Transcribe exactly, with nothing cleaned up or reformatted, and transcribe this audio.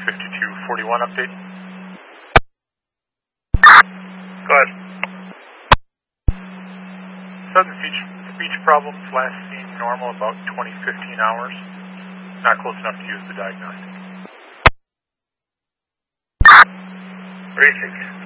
fifty-two forty-one update. Go ahead. Sudden speech, speech problems last seen normal about twenty fifteen hours. Not close enough to use the diagnostic. Basic.